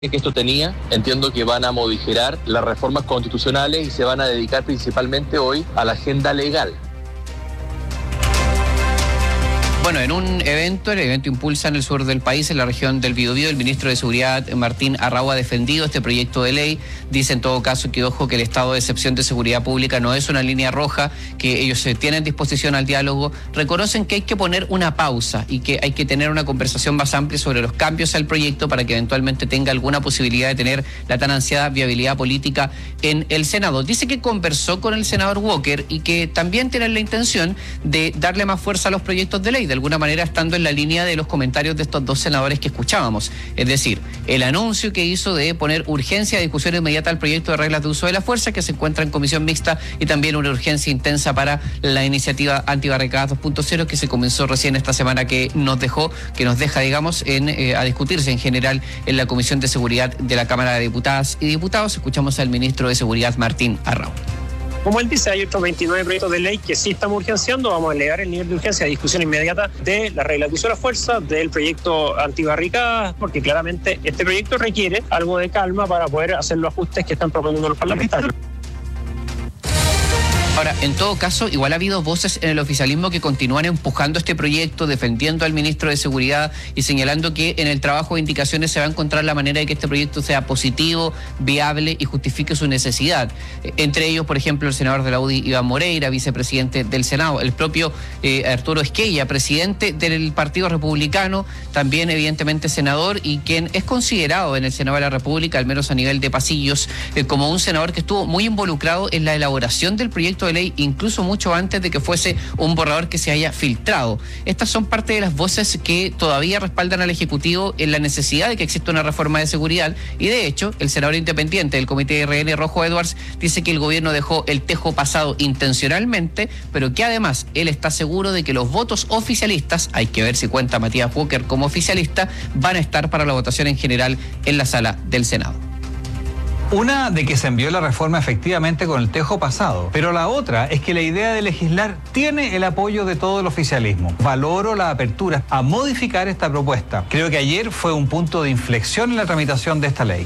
que esto tenía. Entiendo que van a modificar las reformas constitucionales y se van a dedicar principalmente hoy a la agenda legal. Bueno, en un evento, el evento Impulsa en el sur del país, en la región del Biobío, el ministro de Seguridad, Martín Arrau, ha defendido este proyecto de ley. Dice en todo caso que, ojo, que el estado de excepción de seguridad pública no es una línea roja, que ellos tienen disposición al diálogo. Reconocen que hay que poner una pausa y que hay que tener una conversación más amplia sobre los cambios al proyecto para que eventualmente tenga alguna posibilidad de tener la tan ansiada viabilidad política en el Senado. Dice que conversó con el senador Walker y que también tienen la intención de darle más fuerza a los proyectos de ley, de alguna manera estando en la línea de los comentarios de estos dos senadores que escuchábamos. Es decir, el anuncio que hizo de poner urgencia de discusión inmediata al proyecto de reglas de uso de la fuerza que se encuentra en comisión mixta y también una urgencia intensa para la iniciativa antibarricadas 2.0 que se comenzó recién esta semana que nos deja, digamos, a discutirse en general en la Comisión de Seguridad de la Cámara de Diputadas y Diputados. Escuchamos al ministro de Seguridad, Martín Arrau. Como él dice, hay otros 29 proyectos de ley que sí estamos urgenciando. Vamos a elevar el nivel de urgencia a discusión inmediata de la regla de uso de la fuerza, del proyecto antibarricadas, porque claramente este proyecto requiere algo de calma para poder hacer los ajustes que están proponiendo los parlamentarios. Ahora, en todo caso, igual ha habido voces en el oficialismo que continúan empujando este proyecto, defendiendo al ministro de Seguridad y señalando que en el trabajo de indicaciones se va a encontrar la manera de que este proyecto sea positivo, viable y justifique su necesidad. Entre ellos, por ejemplo, el senador de la UDI, Iván Moreira, vicepresidente del Senado, el propio Arturo Esquella, presidente del Partido Republicano, también evidentemente senador y quien es considerado en el Senado de la República, al menos a nivel de pasillos, como un senador que estuvo muy involucrado en la elaboración del proyecto de ley, incluso mucho antes de que fuese un borrador que se haya filtrado. Estas son parte de las voces que todavía respaldan al Ejecutivo en la necesidad de que exista una reforma de seguridad y de hecho el senador independiente del Comité de RN, Rojo Edwards, dice que el gobierno dejó el tejo pasado intencionalmente, pero que además él está seguro de que los votos oficialistas, hay que ver si cuenta Matías Walker como oficialista, van a estar para la votación en general en la sala del Senado. Una de que se envió la reforma efectivamente con el tejo pasado, pero la otra es que la idea de legislar tiene el apoyo de todo el oficialismo. Valoro la apertura a modificar esta propuesta. Creo que ayer fue un punto de inflexión en la tramitación de esta ley.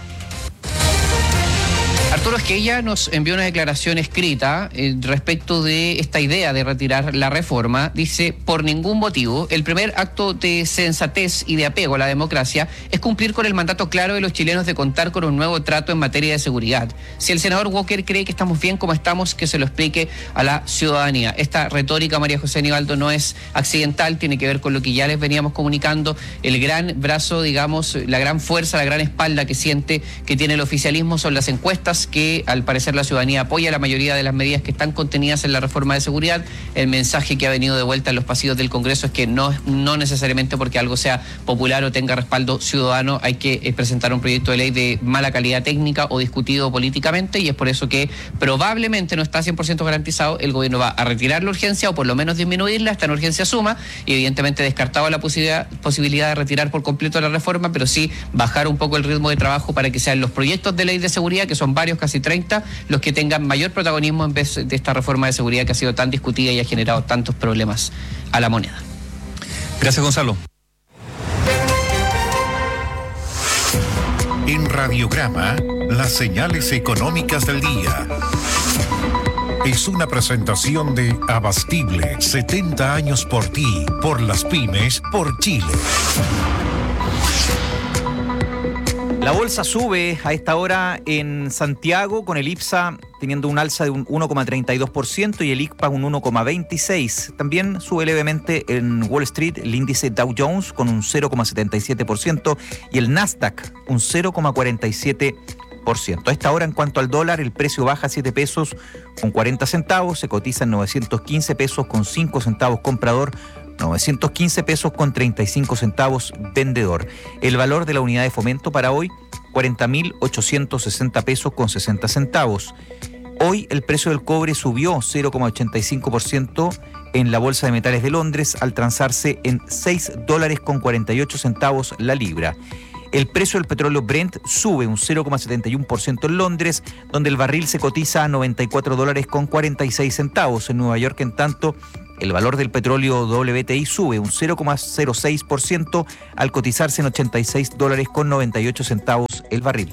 Arturo Esquella nos envió una declaración escrita respecto de esta idea de retirar la reforma. Dice, por ningún motivo, el primer acto de sensatez y de apego a la democracia es cumplir con el mandato claro de los chilenos de contar con un nuevo trato en materia de seguridad. Si el senador Walker cree que estamos bien como estamos, que se lo explique a la ciudadanía. Esta retórica, María José Nivaldo, no es accidental, tiene que ver con lo que ya les veníamos comunicando, el gran brazo, digamos, la gran fuerza, la gran espalda que siente que tiene el oficialismo son las encuestas que al parecer la ciudadanía apoya la mayoría de las medidas que están contenidas en la reforma de seguridad. El mensaje que ha venido de vuelta en los pasillos del Congreso es que no necesariamente porque algo sea popular o tenga respaldo ciudadano hay que presentar un proyecto de ley de mala calidad técnica o discutido políticamente, y es por eso que probablemente no está 100% garantizado. El gobierno va a retirar la urgencia o por lo menos disminuirla hasta en urgencia suma, y evidentemente descartado la posibilidad de retirar por completo la reforma, pero sí bajar un poco el ritmo de trabajo para que sean los proyectos de ley de seguridad, que son varios, casi 30, los que tengan mayor protagonismo en vez de esta reforma de seguridad que ha sido tan discutida y ha generado tantos problemas a la moneda. Gracias, Gonzalo. En Radiograma, las señales económicas del día. Es una presentación de Abastible, 70 años por ti, por las pymes, por Chile. La bolsa sube a esta hora en Santiago, con el IPSA teniendo un alza de un 1,32% y el ICPA un 1,26%. También sube levemente en Wall Street el índice Dow Jones con un 0,77% y el Nasdaq un 0,47%. A esta hora, en cuanto al dólar, el precio baja 7 pesos con 40 centavos, se cotiza en 915 pesos con 5 centavos comprador, 915 pesos con 35 centavos vendedor. El valor de la unidad de fomento para hoy, 40.860 pesos con 60 centavos. Hoy el precio del cobre subió 0,85% en la Bolsa de Metales de Londres al transarse en $6.48 la libra. El precio del petróleo Brent sube un 0,71% en Londres, donde el barril se cotiza a $94.46. En Nueva York, en tanto, el valor del petróleo WTI sube un 0,06% al cotizarse en $86.98 el barril.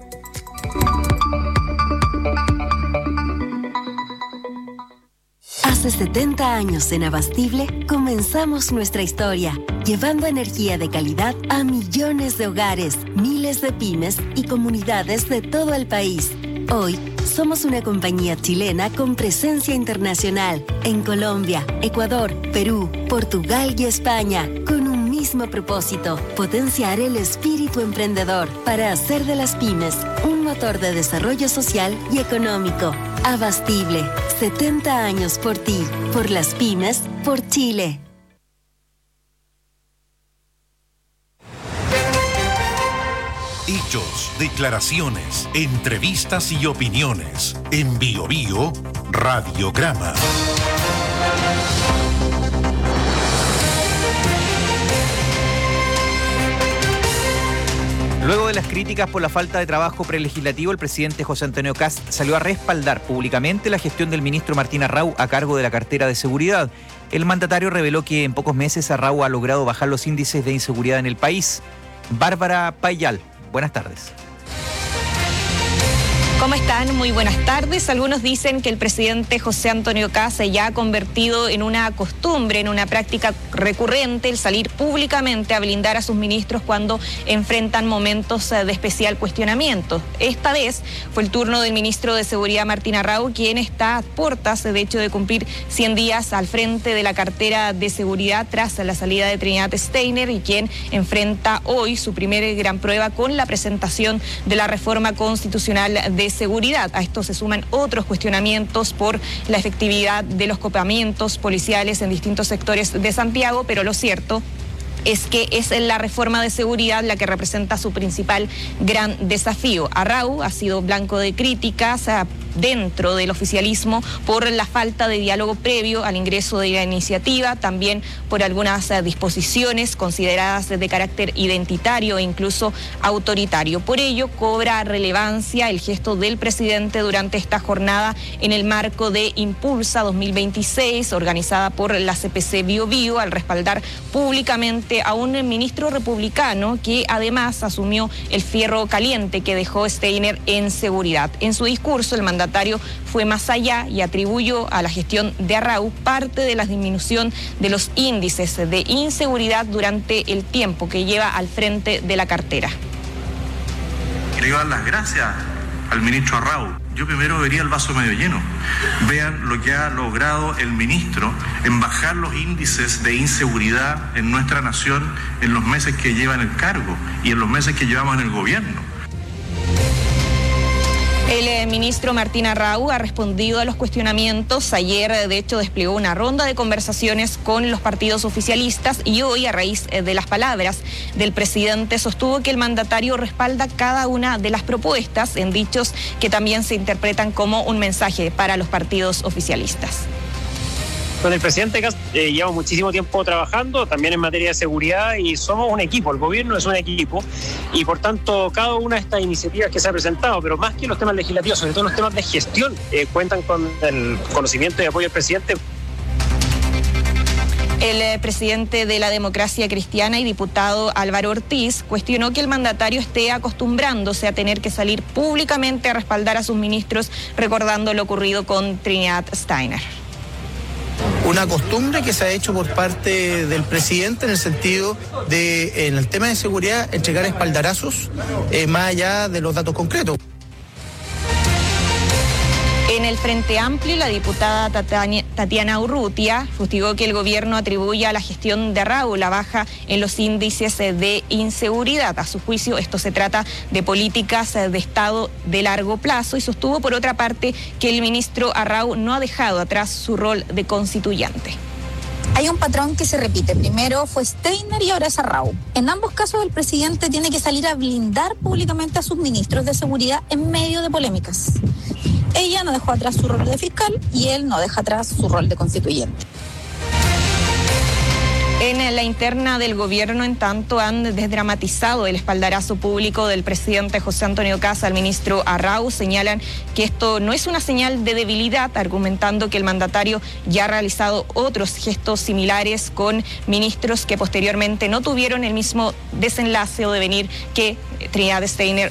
Hace 70 años en Abastible comenzamos nuestra historia, llevando energía de calidad a millones de hogares, miles de pymes y comunidades de todo el país. Hoy somos una compañía chilena con presencia internacional en Colombia, Ecuador, Perú, Portugal y España, con un mismo propósito: potenciar el espíritu emprendedor para hacer de las pymes un motor de desarrollo social y económico. Abastible, 70 años por ti, por las pymes, por Chile. Hechos, declaraciones, entrevistas y opiniones. En Bio Bio, Radiograma. Luego de las críticas por la falta de trabajo prelegislativo, el presidente José Antonio Kast salió a respaldar públicamente la gestión del ministro Martín Arrau a cargo de la cartera de seguridad. El mandatario reveló que en pocos meses Arrau ha logrado bajar los índices de inseguridad en el país. Bárbara Payal, buenas tardes. ¿Cómo están? Muy buenas tardes. Algunos dicen que el presidente José Antonio Kast ya ha convertido en una costumbre, en una práctica recurrente, el salir públicamente a blindar a sus ministros cuando enfrentan momentos de especial cuestionamiento. Esta vez fue el turno del ministro de Seguridad Martín Arrau, quien está a puertas, de hecho, de cumplir 100 días al frente de la cartera de seguridad tras la salida de Trinidad Steiner, y quien enfrenta hoy su primera gran prueba con la presentación de la reforma constitucional de seguridad. A esto se suman otros cuestionamientos por la efectividad de los copamientos policiales en distintos sectores de Santiago, pero lo cierto es que es la reforma de seguridad la que representa su principal gran desafío. Arrau ha sido blanco de críticas dentro del oficialismo por la falta de diálogo previo al ingreso de la iniciativa, también por algunas disposiciones consideradas de carácter identitario e incluso autoritario. Por ello, cobra relevancia el gesto del presidente durante esta jornada en el marco de Impulsa 2026, organizada por la CPC Bio Bio, al respaldar públicamente a un ministro republicano que además asumió el fierro caliente que dejó Steiner en seguridad. En su discurso, el mandatario fue más allá y atribuyó a la gestión de Arrau parte de la disminución de los índices de inseguridad durante el tiempo que lleva al frente de la cartera. Quiero dar las gracias al ministro Arrau. Yo primero vería el vaso medio lleno. Vean lo que ha logrado el ministro en bajar los índices de inseguridad en nuestra nación en los meses que lleva en el cargo y en los meses que llevamos en el gobierno. El ministro Martín Arrau ha respondido a los cuestionamientos. Ayer, de hecho, desplegó una ronda de conversaciones con los partidos oficialistas y hoy, a raíz de las palabras del presidente, sostuvo que el mandatario respalda cada una de las propuestas, en dichos que también se interpretan como un mensaje para los partidos oficialistas. Con el presidente Kast llevamos muchísimo tiempo trabajando, también en materia de seguridad, y somos un equipo, el gobierno es un equipo, y por tanto cada una de estas iniciativas que se ha presentado, pero más que los temas legislativos, sobre todo los temas de gestión, cuentan con el conocimiento y apoyo del presidente. El presidente de la Democracia Cristiana y diputado Álvaro Ortiz cuestionó que el mandatario esté acostumbrándose a tener que salir públicamente a respaldar a sus ministros, recordando lo ocurrido con Trinidad Steiner. Una costumbre que se ha hecho por parte del presidente en el sentido de, en el tema de seguridad, entregar espaldarazos más allá de los datos concretos. En el Frente Amplio, la diputada Tatiana Urrutia fustigó que el gobierno atribuye a la gestión de Arrau la baja en los índices de inseguridad. A su juicio, esto se trata de políticas de Estado de largo plazo, y sostuvo, por otra parte, que el ministro Arrau no ha dejado atrás su rol de constituyente. Hay un patrón que se repite. Primero fue Steiner y ahora es Arrau. En ambos casos, el presidente tiene que salir a blindar públicamente a sus ministros de seguridad en medio de polémicas. Ella no dejó atrás su rol de fiscal y él no deja atrás su rol de constituyente. En la interna del gobierno, en tanto, han desdramatizado el espaldarazo público del presidente José Antonio Kast al ministro Arrau. Señalan que esto no es una señal de debilidad, argumentando que el mandatario ya ha realizado otros gestos similares con ministros que posteriormente no tuvieron el mismo desenlace o devenir que Trinidad Steiner